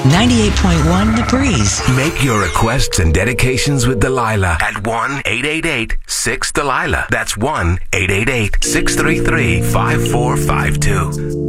98.1 The Breeze. Make your requests and dedications with Delilah at 1-888-6-DELILAH. That's 1-888-633-5452.